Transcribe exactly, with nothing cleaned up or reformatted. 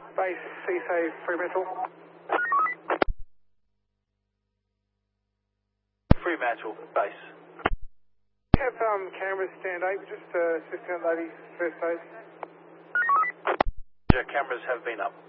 Base, C-Save, Fremantle. Fremantle, base. We have um, cameras stand eight, just uh, assisting that lady first aid. Cameras have been up.